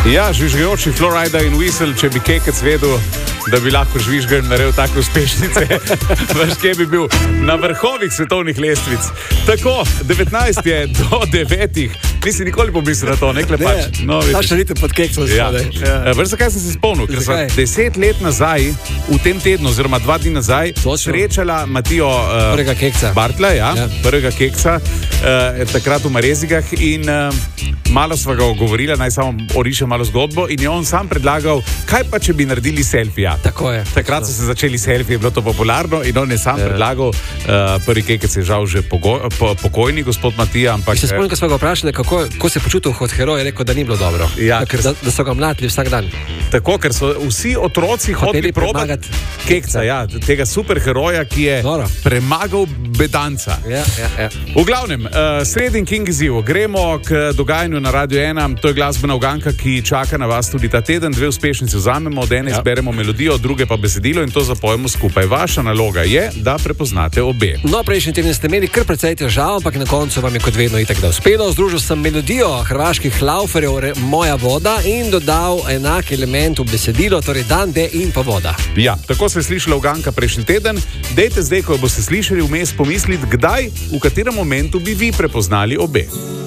Ja, žvižgajoči Florida in Whistle, če bi Kekec vedel, da bi lahko žvižgal in naredil tako uspešnice, veš, kje bi bil na vrhovih svetovnih lestvic. Tako, 19 je do 9. Nisi nikoli pomislil na to, ne klepač. No, še ritem pod Kekcem. Veš, zakaj sem se spomnil? Ker sem 10 let nazaj, v tem tednu, oziroma 2 dni nazaj, srečala Matijo prvega Kekca. Bartla, prvega Kekca, takrat v Marezigah in malo sva ga ogovorila, naj samo orišem malo zgodbo in je on sam predlagal, kaj pa, če bi naredili selfija. Tako je. Takrat so se začeli selfiji, je bilo to popularno in on je sam predlagal, prvi Kekec je žal že pokojni, gospod Matija, ampak... Se spomnim, ko smo ga vprašali, kako se je počutil kot heroj, je rekel, da ni bilo dobro. Ja, da so ga mlatili vsak dan. Tako, ker so vsi otroci hoteli probati Kekca, tega superheroja, ki je premagal bedanca. V glavnem, sredin King izziv. Gremo k dogajanju na Radio 1. To je glasbena uganka, ki čaka na vas tudi ta teden. 2 uspešnice vzamemo, od ene izberemo melodijo, od druge pa besedilo in to zapojemo skupaj. Vaša naloga je, da prepoznate obe. No, prejšnji teden ste imeli kar precej težav, ampak na koncu vam je kot vedno itak da uspelo. Združil sem melodijo hrvaških lauferjev Moja voda in dodal enak element v besedilo, torej dan, de in pa voda. Ja, tako se je slišala uganka prejšnji teden. Dejte zdaj, ko boste slišali, vmes pomisliti, kdaj, v katerem momentu bi vi prepoznali obe.